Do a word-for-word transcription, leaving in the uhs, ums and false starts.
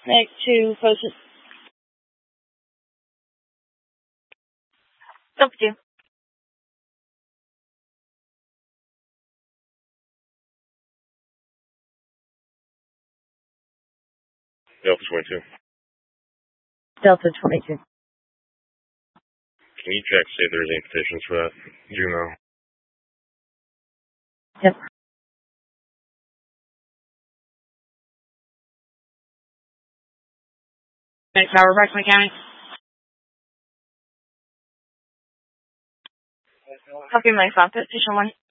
Next to Focus. Delta two. Delta twenty-two. Delta twenty-two. Can you check to see if there's any petitions for that? Jumo. Yep. Next tower, Braxton County. Copy my phone. Petition one.